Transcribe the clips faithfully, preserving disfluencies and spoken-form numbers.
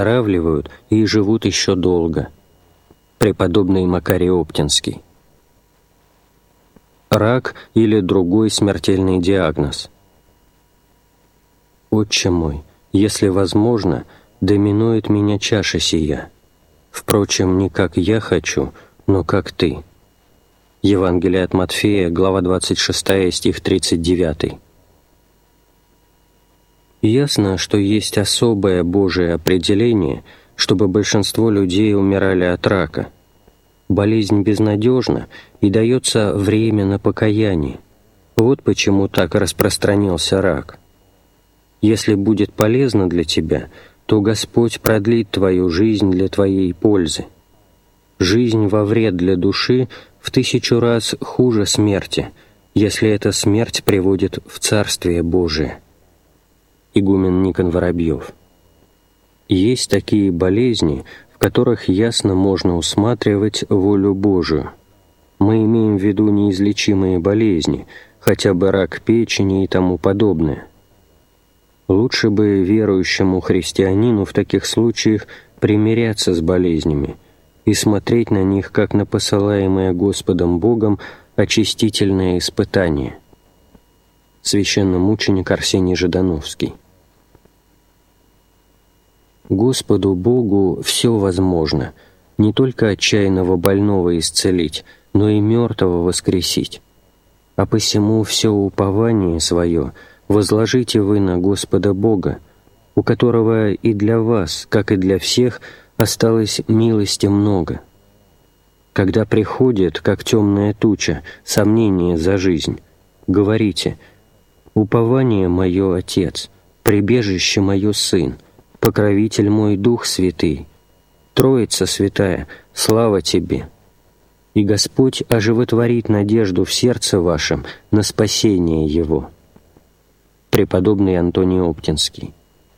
выздоравливают и живут еще долго. Преподобный Макарий Оптинский. Рак или другой смертельный диагноз. «Отче мой, если возможно, доминует меня чаша сия. Впрочем, не как я хочу, но как Ты». Евангелие от Матфея, глава двадцать шестая, стих тридцать девятый. Ясно, что есть особое Божие определение, чтобы большинство людей умирали от рака. Болезнь безнадежна и дается время на покаяние. Вот почему так распространился рак. Если будет полезно для тебя, то Господь продлит твою жизнь для твоей пользы. Жизнь во вред для души в тысячу раз хуже смерти, если эта смерть приводит в Царствие Божие. Игумен Никон Воробьев. Есть такие болезни, в которых ясно можно усматривать волю Божию. Мы имеем в виду неизлечимые болезни, хотя бы рак печени и тому подобное. Лучше бы верующему христианину в таких случаях примиряться с болезнями и смотреть на них, как на посылаемое Господом Богом очистительное испытание. Священномученик Арсений Жидановский. Господу Богу все возможно, не только отчаянного больного исцелить, но и мертвого воскресить. А посему все упование свое возложите вы на Господа Бога, у которого и для вас, как и для всех, осталось милости много. Когда приходит, как темная туча, сомнение за жизнь, говорите: «Упование мое Отец, прибежище мое Сын, покровитель мой Дух Святый, Троица Святая, слава Тебе». И Господь оживотворит надежду в сердце вашем на спасение Его. Преподобный Антоний Оптинский.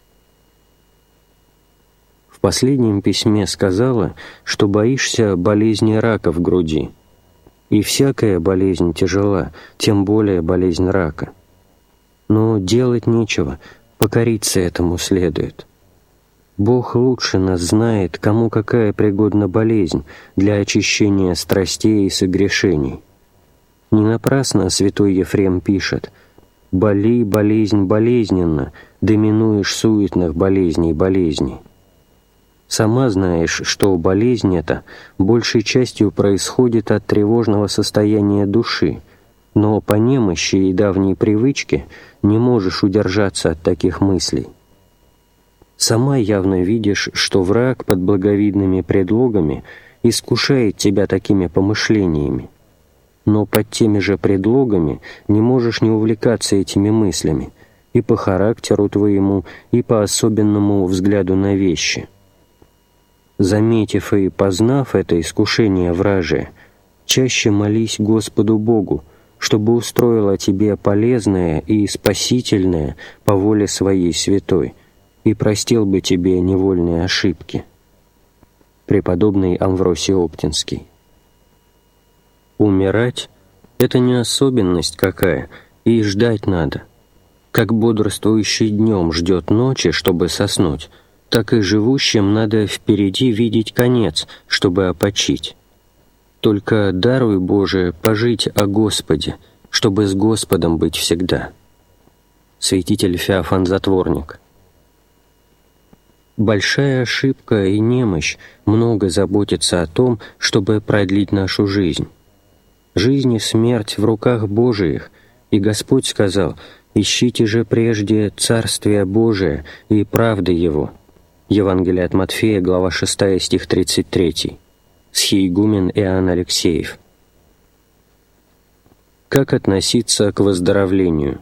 В последнем письме сказала, что боишься болезни рака в груди. И всякая болезнь тяжела, тем более болезнь рака. Но делать нечего, покориться этому следует. Бог лучше нас знает, кому какая пригодна болезнь для очищения страстей и согрешений. Не напрасно святой Ефрем пишет: «Боли, болезнь болезненно, доминуешь суетных болезней болезней». Сама знаешь, что болезнь эта большей частью происходит от тревожного состояния души, но по немощи и давней привычке не можешь удержаться от таких мыслей. Сама явно видишь, что враг под благовидными предлогами искушает тебя такими помышлениями, но под теми же предлогами не можешь не увлекаться этими мыслями и по характеру твоему, и по особенному взгляду на вещи. Заметив и познав это искушение вражие, чаще молись Господу Богу, чтобы устроило тебе полезное и спасительное по воле Своей святой, и простил бы тебе невольные ошибки. Преподобный Амвросий Оптинский. Умирать — это не особенность какая, и ждать надо. Как бодрствующий днем ждет ночи, чтобы соснуть, так и живущим надо впереди видеть конец, чтобы опочить. Только даруй, Боже, пожить о Господе, чтобы с Господом быть всегда. Святитель Феофан Затворник. Большая ошибка и немощь много заботиться о том, чтобы продлить нашу жизнь. Жизнь и смерть в руках Божиих, и Господь сказал: «Ищите же прежде Царствие Божие и правды Его». Евангелие от Матфея, глава шестая, стих тридцать третий. Схиегумен Иоанн Алексеев. Как относиться к выздоровлению?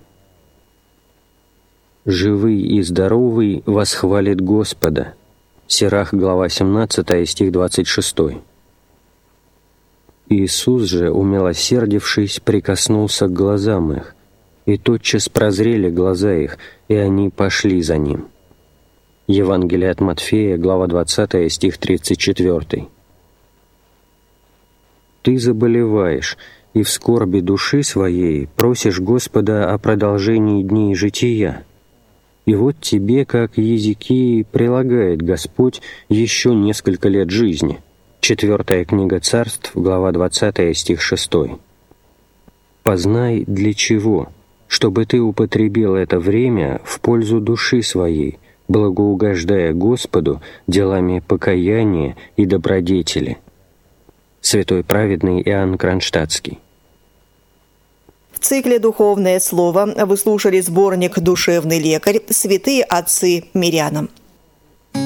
«Живый и здоровый восхвалит Господа». Сирах, глава семнадцатая, стих двадцать шестой. Иисус же, умилосердившись, прикоснулся к глазам их, и тотчас прозрели глаза их, и они пошли за Ним. Евангелие от Матфея, глава двадцатая, стих тридцать четвёртый. Ты заболеваешь, и в скорби души своей просишь Господа о продолжении дней жития. И вот тебе, как языки, прилагает Господь еще несколько лет жизни. Четвертая книга Царств, глава двадцатая, стих шестой. «Познай, для чего, чтобы ты употребил это время в пользу души своей, благоугождая Господу делами покаяния и добродетели». Святой праведный Иоанн Кронштадтский. В цикле «Духовное слово» вы слушали сборник «Душевный лекарь. Святые отцы мирянам».